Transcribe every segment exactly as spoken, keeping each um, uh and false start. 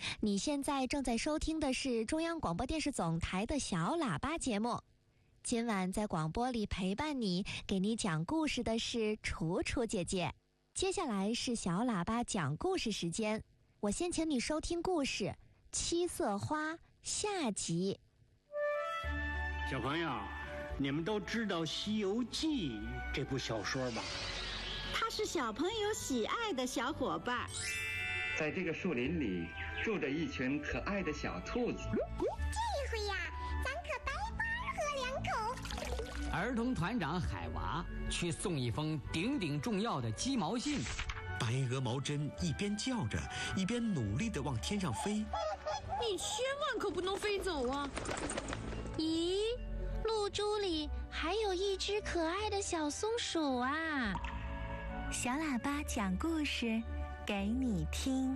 你现在正在收听的是中央广播电视总台的小喇叭节目。今晚在广播里陪伴你，给你讲故事的是楚楚姐姐。接下来是小喇叭讲故事时间，我先请你收听故事《七色花》下集。 小朋友，你们都知道《西游记》这部小说吧？ 它是小朋友喜爱的小伙伴。 在这个树林里住着一群可爱的小兔子。 这回呀，咱可白花喝两口。 儿童团长海娃去送一封顶顶重要的鸡毛信。 白鹅毛针一边叫着，一边努力地往天上飞。 你千万可不能飞走啊！ 咦，露珠里还有一只可爱的小松鼠啊！ 小喇叭讲故事给你听。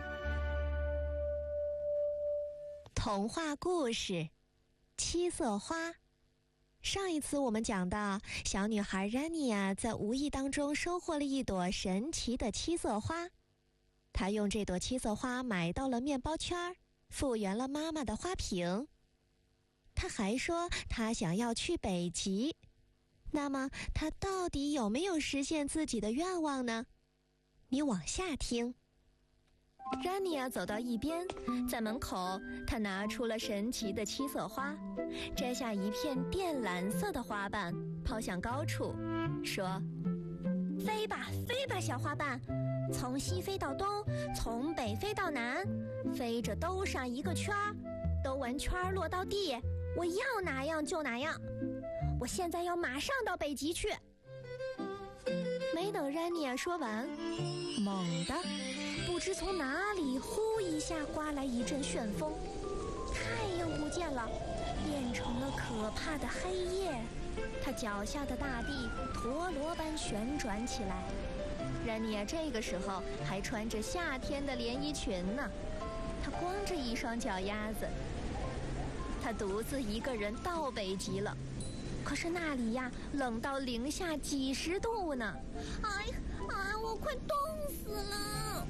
童话故事《七色花》。上一次我们讲到，小女孩 Rania 在无意当中收获了一朵神奇的七色花。她用这朵七色花买到了面包圈，复原了妈妈的花瓶。她还说她想要去北极。那么她到底有没有实现自己的愿望呢？你往下听。Rania 走到一边，在门口，她拿出了神奇的七色花，摘下一片靛蓝色的花瓣，抛向高处，说：“飞吧，飞吧，小花瓣，从西飞到东，从北飞到南，飞着兜上一个圈儿，兜完圈儿落到地，我要哪样就哪样。我现在要马上到北极去。”没等 Rania 说完，猛地不知从哪里呼一下刮来一阵旋风，太阳不见了，变成了可怕的黑夜。他脚下的大地陀螺般旋转起来。Rania 这个时候还穿着夏天的连衣裙呢，她光着一双脚丫子。她独自一个人到北极了，可是那里呀，冷到零下几十度呢！哎啊，我快冻死了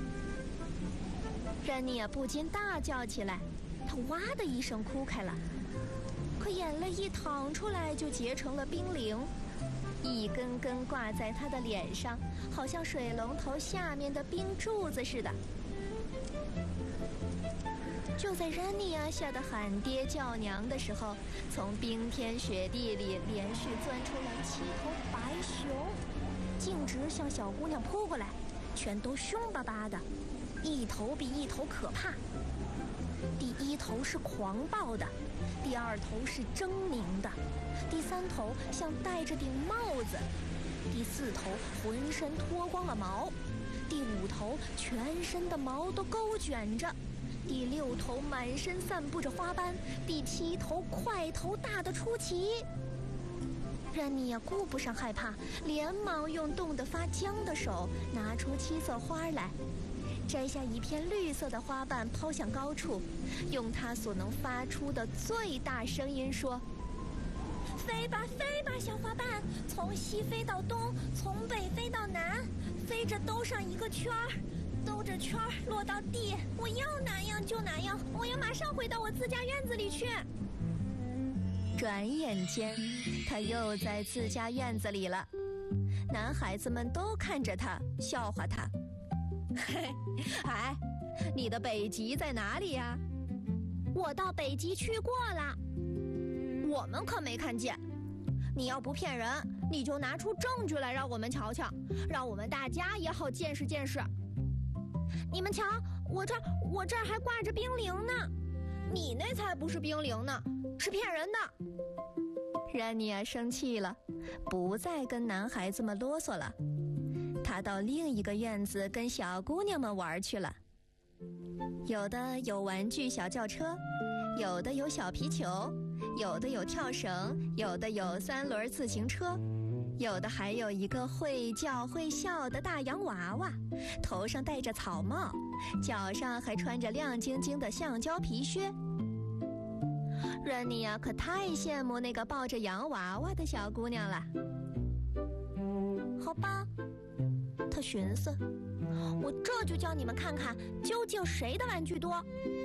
！Rania 不禁大叫起来，她哇的一声哭开了，可眼泪一淌出来就结成了冰凌，一根根挂在她的脸上，好像水龙头下面的冰柱子似的。就在 Rania 吓得喊爹叫娘的时候，从冰天雪地里连续钻出来七头白熊，径直向小姑娘扑过来，全都凶巴巴的，一头比一头可怕。第一头是狂暴的，第二头是狰狞的，第三头像戴着顶帽子，第四头浑身脱光了毛，第五头全身的毛都勾卷着，第六头满身散布着花斑，第七头块头大得出奇。Rania顾不上害怕，连忙用冻得发僵的手拿出七色花来，摘下一片绿色的花瓣抛向高处，用她所能发出的最大声音说：“飞吧，飞吧，小花瓣，从西飞到东，从北飞到南，飞着兜上一个圈儿，兜着圈儿落到地，我要哪样就哪样，我要马上回到我自家院子里去。”转眼间，他又在自家院子里了。男孩子们都看着他，笑话他：“嘿，哎，你的北极在哪里呀？”“我到北极去过了。”“我们可没看见。你要不骗人，你就拿出证据来让我们瞧瞧，让我们大家也好见识见识。你们瞧，我这儿我这儿还挂着冰凌呢，你那才不是冰凌呢，是骗人的。” Rania 生气了，不再跟男孩子们啰嗦了，他到另一个院子跟小姑娘们玩去了。有的有玩具小轿车，有的有小皮球，有的有跳绳，有的有三轮自行车，有的还有一个会叫会笑的大洋娃娃，头上戴着草帽，脚上还穿着亮晶晶的橡胶皮靴。Rania 可太羡慕那个抱着洋娃娃的小姑娘了。好吧，她寻思， 我这就叫你们看看，究竟谁的玩具多。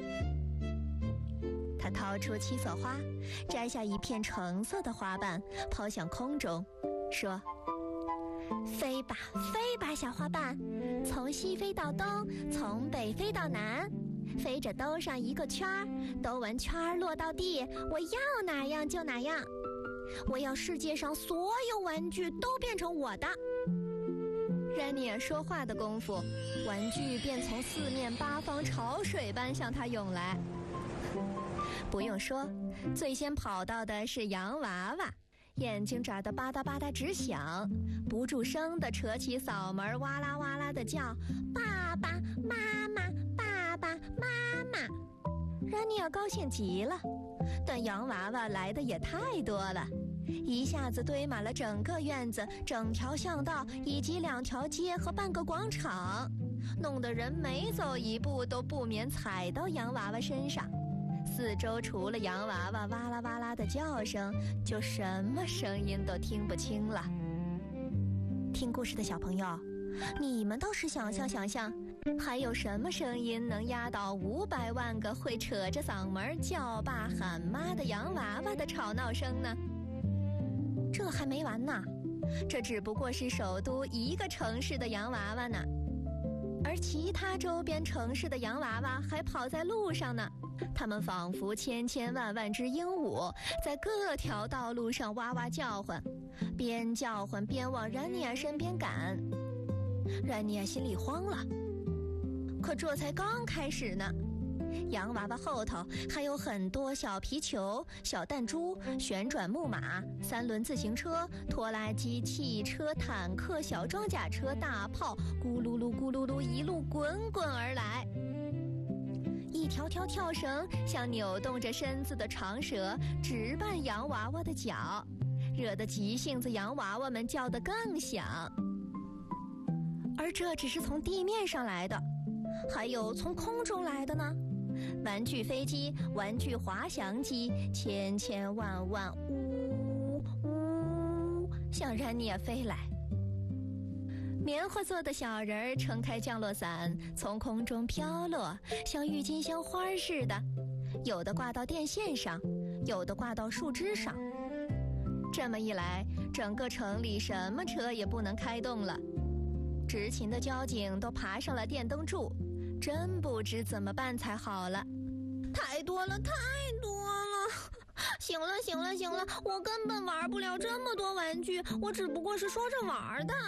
他掏出七色花，摘下一片橙色的花瓣，抛向空中，说：飞吧，飞吧，小花瓣，从西飞到东，从北飞到南，飞着兜上一个圈儿，兜完圈儿落到地，我要哪样就哪样。我要世界上所有玩具都变成我的。詹妮尔说话的功夫，玩具便从四面八方潮水般向他涌来。不用说，最先跑到的是洋娃娃，眼睛眨得吧嗒吧嗒直响，不住声地扯起嗓门，哇啦哇啦地叫：爸爸妈妈，爸爸妈妈。詹妮尔高兴极了，但洋娃娃来的也太多了，一下子堆满了整个院子、整条巷道以及两条街和半个广场，弄得人每走一步都不免踩到洋娃娃身上。四周除了洋娃娃哇啦哇啦的叫声，就什么声音都听不清了。听故事的小朋友，你们倒是想象想象，还有什么声音能压倒五百万个会扯着嗓门叫爸喊妈的洋娃娃的吵闹声呢？这还没完呢，这只不过是首都一个城市的洋娃娃呢，而其他周边城市的洋娃娃还跑在路上呢。它们仿佛千千万万只鹦鹉，在各条道路上哇哇叫唤，边叫唤边往詹妮尔身边赶。詹妮尔心里慌了，可这才刚开始呢。洋娃娃后头还有很多小皮球、小弹珠、旋转木马、三轮自行车、拖拉机、汽车、坦克、小装甲车、大炮，咕噜噜咕噜噜一路滚滚而来。一条条跳绳像扭动着身子的长蛇，直绊洋娃娃的脚，惹得急性子洋娃娃们叫得更响。而这只是从地面上来的，还有从空中来的呢。玩具飞机、玩具滑翔机，千千万万呜呜向詹妮尔飞来。棉花做的小人儿撑开降落伞，从空中飘落，像郁金香花似的，有的挂到电线上，有的挂到树枝上。这么一来，整个城里什么车也不能开动了。执勤的交警都爬上了电灯柱，真不知怎么办才好了。太多了，太多了！行了，行了，行了，我根本玩不了这么多玩具，我只不过是说着玩的。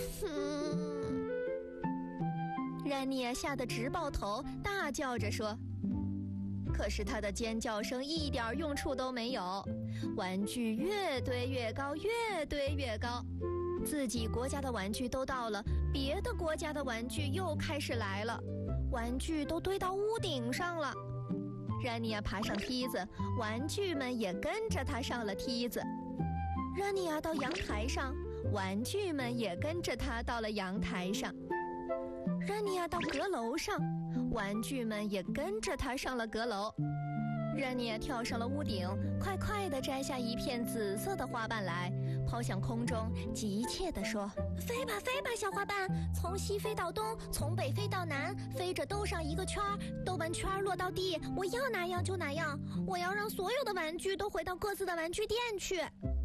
詹妮尔吓得直抱头，大叫着说。可是他的尖叫声一点用处都没有，玩具越堆越高，越堆越高。自己国家的玩具都到了，别的国家的玩具又开始来了，玩具都堆到屋顶上了。詹妮尔爬上梯子，玩具们也跟着他上了梯子。詹妮尔到阳台上，玩具们也跟着他到了阳台上。詹妮尔到阁楼上，玩具们也跟着他上了阁楼。詹妮尔跳上了屋顶，快快地摘下一片紫色的花瓣来，抛向空中，急切地说：飞吧飞吧，小花瓣，从西飞到东，从北飞到南，飞着兜上一个圈儿，兜完圈儿落到地，我要哪样就哪样，我要让所有的玩具都回到各自的玩具店去。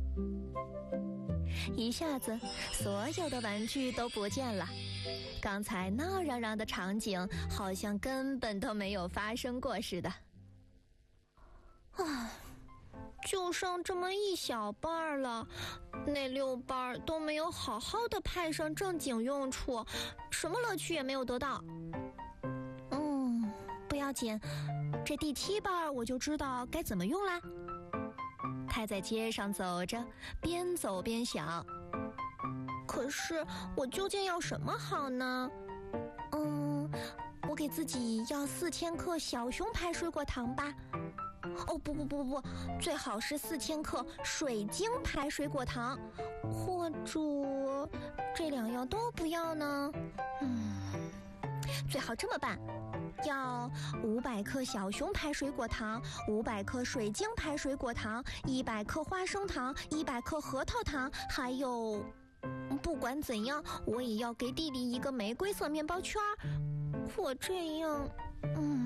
一下子，所有的玩具都不见了，刚才闹嚷嚷的场景好像根本都没有发生过似的。唉，就剩这么一小半了，那六瓣都没有好好的派上正经用处，什么乐趣也没有得到。嗯，不要紧，这第七瓣我就知道该怎么用啦。他在街上走着，边走边想，可是我究竟要什么好呢？嗯，我给自己要四千克小熊牌水果糖吧。哦，不不不不，最好是四千克水晶牌水果糖，或者这两样都不要呢？嗯，最好这么办，要五百克小熊牌水果糖，五百克水晶牌水果糖，一百克花生糖，一百克核桃糖，还有不管怎样，我也要给弟弟一个玫瑰色面包圈。我这样，嗯。